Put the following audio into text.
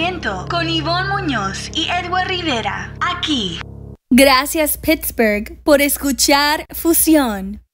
talento con Ivonne Muñoz y Edward Rivera, aquí. Gracias Pittsburgh por escuchar Fusión.